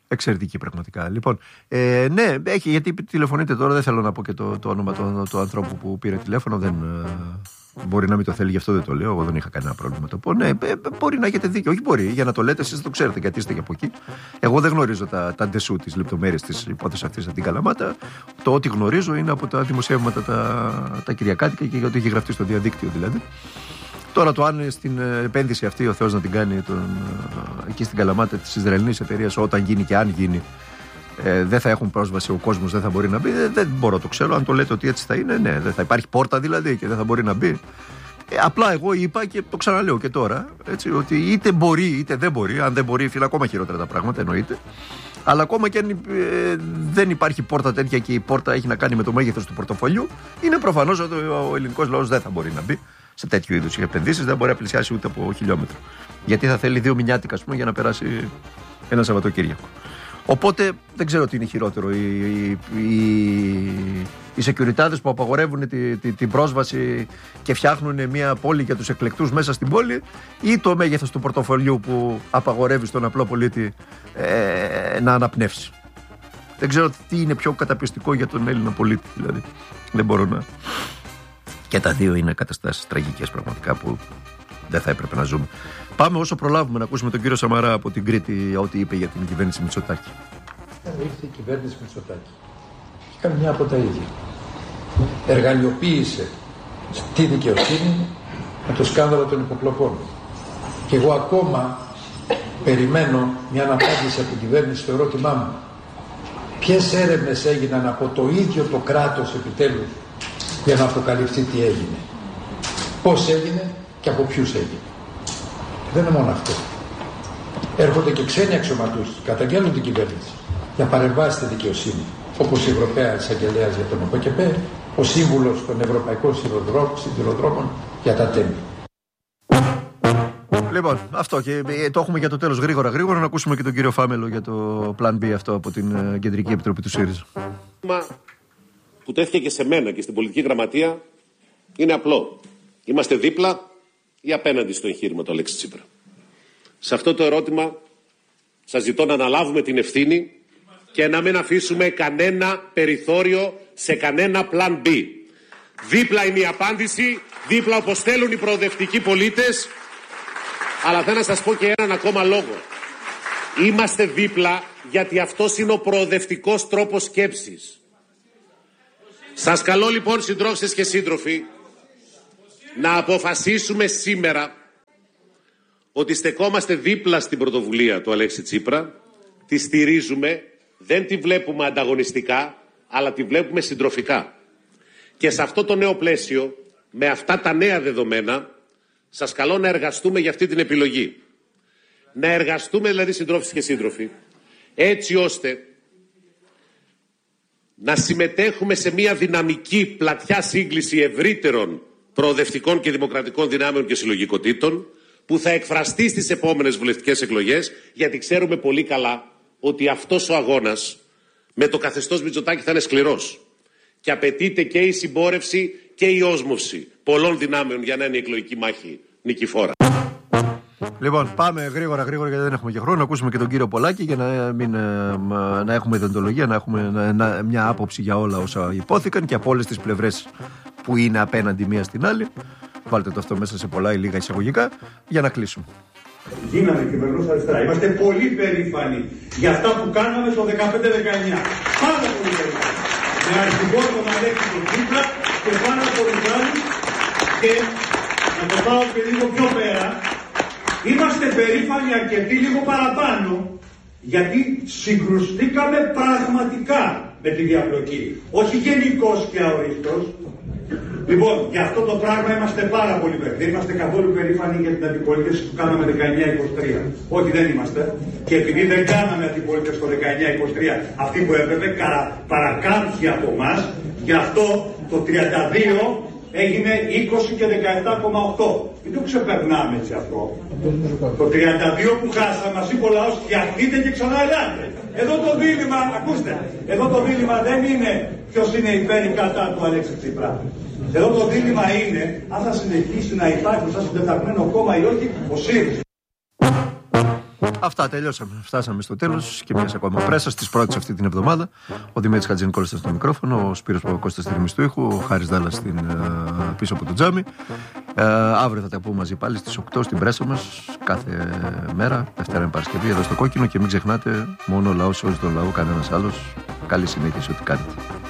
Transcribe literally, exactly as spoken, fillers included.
Εξαιρετική πραγματικά. Λοιπόν, ε, ναι, έχει, γιατί τηλεφωνείτε τώρα, δεν θέλω να πω και το, το όνομα του, του ανθρώπου που πήρε τηλέφωνο, δεν, ε, μπορεί να μην το θέλει, γι' αυτό δεν το λέω, εγώ δεν είχα κανένα πρόβλημα να το πω. Ναι, ε, μπορεί να έχετε δίκιο, όχι μπορεί, για να το λέτε εσείς το ξέρετε, γιατί είστε και από εκεί. Εγώ δεν γνωρίζω τα, τα ντεσού, τις λεπτομέρειες της υπόθεσης αυτής από την Καλαμάτα. Το ό,τι γνωρίζω είναι από τα δημοσιεύματα τα, τα κυριακάτικα και γιατί έχει γραφτεί στο διαδίκτυο δηλαδή. Τώρα το αν στην επένδυση αυτή ο Θεός να την κάνει τον, εκεί στην Καλαμάτα της Ισραηλινής εταιρείας, όταν γίνει και αν γίνει, ε, δεν θα έχουν πρόσβαση, ο κόσμος δεν θα μπορεί να μπει, δεν, δεν μπορώ να το ξέρω. Αν το λέτε ότι έτσι θα είναι, ναι, δεν θα υπάρχει πόρτα δηλαδή και δεν θα μπορεί να μπει. Ε, απλά εγώ είπα και το ξαναλέω και τώρα, έτσι, ότι είτε μπορεί είτε δεν μπορεί. Αν δεν μπορεί, φίλε, ακόμα χειρότερα τα πράγματα, εννοείται. Αλλά ακόμα και αν ε, δεν υπάρχει πόρτα τέτοια και η πόρτα έχει να κάνει με το μέγεθος του πορτοφολιού, είναι προφανώς ότι ο ελληνικός λαός δεν θα μπορεί να μπει σε τέτοιου είδους επενδύσεις, δεν μπορεί να πλησιάσει ούτε από χιλιόμετρο. Γιατί θα θέλει δύο μηνιάτικα, ας πούμε, για να περάσει ένα Σαββατοκύριακο. Οπότε δεν ξέρω τι είναι χειρότερο. Οι, οι, οι, οι σεκιουριτάδες που απαγορεύουν τη, τη, την πρόσβαση και φτιάχνουν μια πόλη για τους εκλεκτούς μέσα στην πόλη, ή το μέγεθος του πορτοφολιού που απαγορεύει στον απλό πολίτη ε, να αναπνεύσει. Δεν ξέρω τι είναι πιο καταπιστικό για τον Έλληνα πολίτη, δηλαδή. Δεν μπορώ να. Και τα δύο είναι καταστάσεις τραγικές πραγματικά που δεν θα έπρεπε να ζούμε. Πάμε όσο προλάβουμε να ακούσουμε τον κύριο Σαμαρά από την Κρήτη, ό,τι είπε για την κυβέρνηση Μητσοτάκη. Ήρθε η κυβέρνηση Μητσοτάκη και κάνει μια από τα ίδια. Εργαλειοποίησε τη δικαιοσύνη με το σκάνδαλο των υποκλοπών. Και εγώ ακόμα περιμένω μια απάντηση από την κυβέρνηση στο ερώτημά μου. Ποιες έρευνες έγιναν από το ίδιο το κράτος επιτέλους για να αποκαλυφθεί τι έγινε, πώς έγινε και από ποιους έγινε. Δεν είναι μόνο αυτό. Έρχονται και ξένοι αξιωματούχοι, καταγγέλνουν την κυβέρνηση για παρεμβάσεις στη δικαιοσύνη, όπως η Ευρωπαία Εισαγγελέας για τον ΟΠΕΚΕΠΕ, ο σύμβουλος των Ευρωπαϊκών Σιδηροδρόμων για τα τέμη. Λοιπόν, αυτό και το έχουμε για το τέλος γρήγορα γρήγορα. Να ακούσουμε και τον κύριο Φάμελο για το Plan B αυτό από την Κεντρική Επιτροπή του ΣΥΡΙΖΑ. Που τέθηκε και σε μένα και στην πολιτική γραμματεία είναι απλό. Είμαστε δίπλα ή απέναντι στο εγχείρημα του Αλέξη Τσίπρα. Σε αυτό το ερώτημα σας ζητώ να αναλάβουμε την ευθύνη και να μην αφήσουμε κανένα περιθώριο σε κανένα Plan B. Δίπλα είναι η απάντηση, δίπλα όπως θέλουν οι προοδευτικοί πολίτες, αλλά θέλω να σας πω και έναν ακόμα λόγο. Είμαστε δίπλα γιατί αυτός είναι ο προοδευτικός τρόπος σκέψης. Σας καλώ λοιπόν, συντρόφισσες και σύντροφοι, να αποφασίσουμε σήμερα ότι στεκόμαστε δίπλα στην πρωτοβουλία του Αλέξη Τσίπρα, τη στηρίζουμε, δεν τη βλέπουμε ανταγωνιστικά, αλλά τη βλέπουμε συντροφικά. Και σε αυτό το νέο πλαίσιο, με αυτά τα νέα δεδομένα, σας καλώ να εργαστούμε για αυτή την επιλογή. Να εργαστούμε δηλαδή, συντρόφισσες και σύντροφοι, έτσι ώστε να συμμετέχουμε σε μια δυναμική πλατιά σύγκληση ευρύτερων προοδευτικών και δημοκρατικών δυνάμεων και συλλογικοτήτων που θα εκφραστεί στις επόμενες βουλευτικές εκλογές, γιατί ξέρουμε πολύ καλά ότι αυτός ο αγώνας με το καθεστώς Μητσοτάκη θα είναι σκληρός και απαιτείται και η συμπόρευση και η όσμωση πολλών δυνάμεων για να είναι η εκλογική μάχη νικηφόρα. Λοιπόν, πάμε γρήγορα γρήγορα γιατί δεν έχουμε και χρόνο. Να ακούσουμε και τον κύριο Πολάκη για να, μην, να έχουμε ιδεοντολογία, να έχουμε να, να, μια άποψη για όλα όσα υπόθηκαν και από όλες τις πλευρές που είναι απέναντι μία στην άλλη. Βάλτε το αυτό μέσα σε πολλά ή λίγα εισαγωγικά για να κλείσουμε. Γίναμε κυβερνούς αριστερά. Είμαστε πολύ περήφανοι για αυτά που κάναμε το δεκαπέντε δεκαεννιά. Πάρα πολύ περήφανοι. Με αρχηγό τον Αλέξη τον Τσίπρα και πάρα πολύ πάλι. Και να το πάω και λίγο πιο πέρα. Είμαστε περήφανοι αρκετοί λίγο παραπάνω, γιατί συγκρουστήκαμε πραγματικά με τη διαπλοκή. Όχι γενικώς και αορίστως. Λοιπόν, για αυτό το πράγμα είμαστε πάρα πολύ περήφανοι. Δεν είμαστε καθόλου περήφανοι για την αντιπολίτευση που κάναμε δεκαεννιά είκοσι τρία. Όχι, δεν είμαστε. Και επειδή δεν κάναμε αντιπολίτευση το δεκαεννιά είκοσι τρία, αυτή που έπρεπε, παρά κάποιοι από εμάς, γι' αυτό το τριάντα δύο έγινε είκοσι και δεκαεπτά κόμμα οκτώ. Μην το ξεπερνάμε έτσι αυτό. Το τριάντα δύο που χάσαμε, μας είπε ο λαός, φτιαχτείτε και ξανά ελάτε. Εδώ το δίλημμα, ακούστε, εδώ το δίλημμα δεν είναι ποιος είναι υπέρ ή κατά του Αλέξη Τσίπρα. Εδώ το δίλημμα είναι αν θα συνεχίσει να υπάρχει σαν συντεταγμένο κόμμα ή όχι ο ΣΥΡΙΖΑ. Αυτά, τελειώσαμε. Φτάσαμε στο τέλος και μια ακόμα πρέσα τη πρώτη αυτή την εβδομάδα. Ο Δημήτρης Χατζηνικόλας στο μικρόφωνο, ο Σπύρος Παπακώστας στη ρυθμίση του ήχου, ο Χάρης Δάλλας στην, uh, πίσω από το τζάμι. Uh, αύριο θα τα πούμε μαζί πάλι στις οκτώ στην πρέσα μας, κάθε μέρα, Δευτέρα με Παρασκευή, εδώ στο Κόκκινο. Και μην ξεχνάτε, μόνο ο λαός σώζει τον λαό, κανένας άλλος. Καλή συνέχεια σε ό,τι κάνετε.